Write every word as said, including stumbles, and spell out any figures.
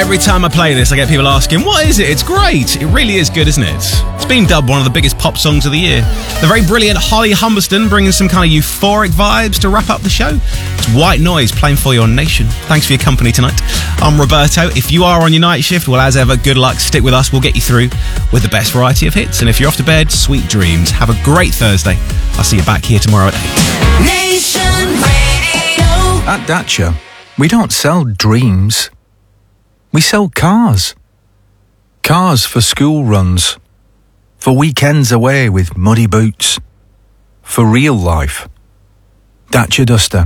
Every time I play this, I get people asking, what is it? It's great. It really is good, isn't it? It's been dubbed one of the biggest pop songs of the year. The very brilliant Holly Humberston bringing some kind of euphoric vibes to wrap up the show. It's White Noise playing for your nation. Thanks for your company tonight. I'm Roberto. If you are on your night shift, well, as ever, good luck. Stick with us. We'll get you through with the best variety of hits. And if you're off to bed, sweet dreams. Have a great Thursday. I'll see you back here tomorrow at eight. Nation Radio. At Dacia, we don't sell dreams. We sell cars. Cars for school runs. For weekends away with muddy boots. For real life. Dacia Duster.